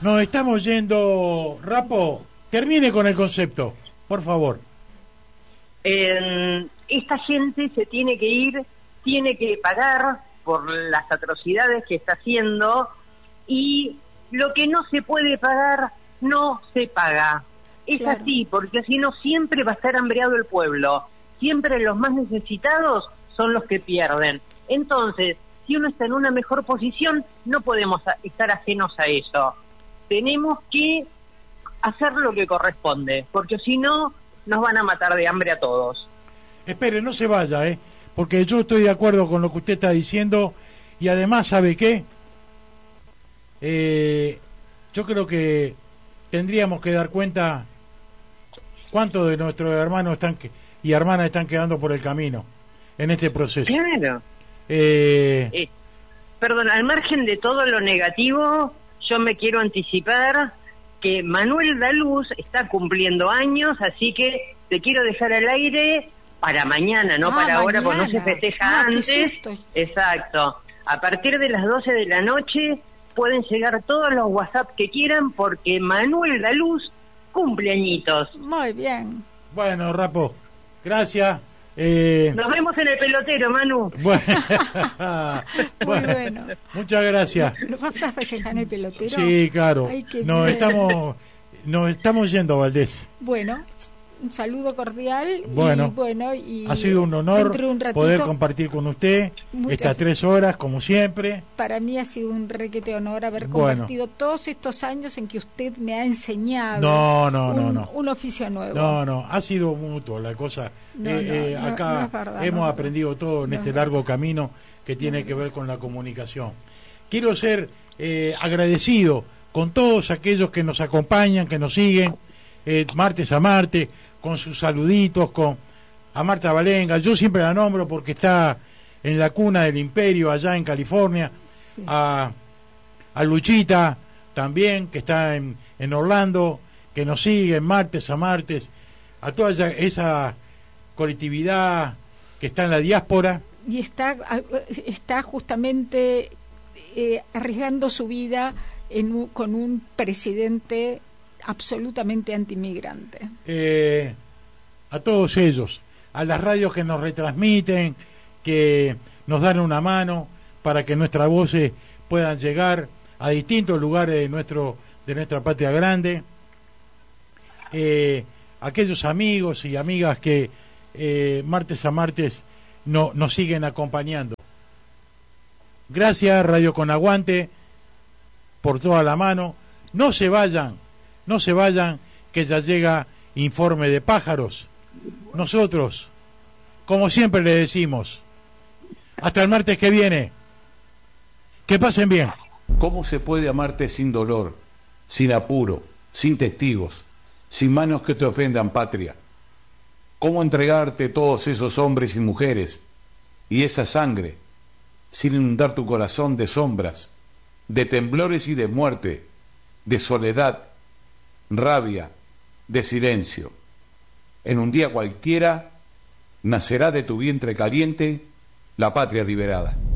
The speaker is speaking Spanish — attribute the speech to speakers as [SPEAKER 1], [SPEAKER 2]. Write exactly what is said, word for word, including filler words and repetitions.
[SPEAKER 1] Nos estamos yendo. Rapo, termine con el concepto, por favor.
[SPEAKER 2] Eh, esta gente se tiene que ir, tiene que pagar por las atrocidades que está haciendo, y lo que no se puede pagar, no se paga. Es
[SPEAKER 3] Claro.
[SPEAKER 2] así, porque si no siempre va a estar hambreado el pueblo. Siempre los más necesitados son los que pierden. Entonces, si uno está en una mejor posición, no podemos a- estar ajenos a eso. Tenemos que hacer lo que corresponde, porque si no, nos van a matar de hambre a todos.
[SPEAKER 1] Espere, no se vaya, ¿eh? Porque yo estoy de acuerdo con lo que usted está diciendo, y además, ¿sabe qué? Eh, yo creo que tendríamos que dar cuenta cuántos de nuestros hermanos están que- y hermanas están quedando por el camino en este proceso.
[SPEAKER 2] Claro.
[SPEAKER 1] Eh,
[SPEAKER 2] Eh, perdón, al margen de todo lo negativo, yo me quiero anticipar que Manuel Daluz está cumpliendo años, así que te quiero dejar al aire para mañana, no
[SPEAKER 3] Ah,
[SPEAKER 2] para ahora, porque no se
[SPEAKER 3] mañana.
[SPEAKER 2] festeja
[SPEAKER 3] Ah, qué
[SPEAKER 2] antes.
[SPEAKER 3] susto.
[SPEAKER 2] Exacto. A partir de las doce de la noche pueden llegar todos los WhatsApp que quieran, porque Manuel Daluz cumple añitos.
[SPEAKER 3] Muy bien.
[SPEAKER 1] bueno, Rapo, gracias. Eh,
[SPEAKER 2] Nos vemos en el pelotero, Manu.
[SPEAKER 1] bueno,
[SPEAKER 3] Muy
[SPEAKER 1] bueno,
[SPEAKER 3] bueno.
[SPEAKER 1] muchas gracias.
[SPEAKER 3] ¿Lo vas a festejar en el pelotero?
[SPEAKER 1] Sí, claro.
[SPEAKER 3] Ay, qué
[SPEAKER 1] Nos
[SPEAKER 3] bien.
[SPEAKER 1] estamos, nos estamos yendo, Valdés.
[SPEAKER 3] Bueno, un saludo cordial.
[SPEAKER 1] Bueno,
[SPEAKER 3] y, bueno y
[SPEAKER 1] Ha sido un honor
[SPEAKER 3] dentro de un ratito,
[SPEAKER 1] poder compartir con usted
[SPEAKER 3] Muchas-
[SPEAKER 1] estas tres horas, como siempre.
[SPEAKER 3] Para mí ha sido un requete honor haber
[SPEAKER 1] Bueno.
[SPEAKER 3] compartido todos estos años en que usted me ha enseñado
[SPEAKER 1] No, no, no,
[SPEAKER 3] un,
[SPEAKER 1] no.
[SPEAKER 3] un oficio nuevo.
[SPEAKER 1] No, no, ha sido mutuo la cosa.
[SPEAKER 3] No,
[SPEAKER 1] Eh,
[SPEAKER 3] no,
[SPEAKER 1] eh,
[SPEAKER 3] no,
[SPEAKER 1] acá
[SPEAKER 3] no es verdad,
[SPEAKER 1] hemos
[SPEAKER 3] no es
[SPEAKER 1] aprendido todo en
[SPEAKER 3] no
[SPEAKER 1] este
[SPEAKER 3] es
[SPEAKER 1] largo
[SPEAKER 3] verdad.
[SPEAKER 1] camino que tiene
[SPEAKER 3] No.
[SPEAKER 1] que ver con la comunicación. Quiero ser eh, agradecido con todos aquellos que nos acompañan, que nos siguen, eh, martes a martes, con sus saluditos, con a Marta Valenga. Yo siempre la nombro porque está en la cuna del imperio allá en California.
[SPEAKER 3] Sí.
[SPEAKER 1] A, a Luchita también, que está en, en Orlando, que nos sigue martes a martes, a toda esa, esa colectividad que está en la diáspora.
[SPEAKER 3] Y está, está justamente eh, arriesgando su vida en un- con un presidente absolutamente antimigrante.
[SPEAKER 1] Eh, a todos ellos, a las radios que nos retransmiten, que nos dan una mano para que nuestras voces puedan llegar a distintos lugares de nuestro de nuestra patria grande, eh, aquellos amigos y amigas que eh, martes a martes no, nos siguen acompañando. Gracias, Radio Con Aguante, por toda la mano. No se vayan, no se vayan, que ya llega Informe de Pájaros. Nosotros, como siempre le decimos, hasta el martes que viene. Que pasen bien.
[SPEAKER 4] ¿Cómo se puede amarte sin dolor, sin apuro, sin testigos, sin manos que te ofendan, patria? ¿Cómo entregarte todos esos hombres y mujeres y esa sangre sin inundar tu corazón de sombras, de temblores y de muerte, de soledad, rabia, de silencio? En un día cualquiera nacerá de tu vientre caliente la patria liberada.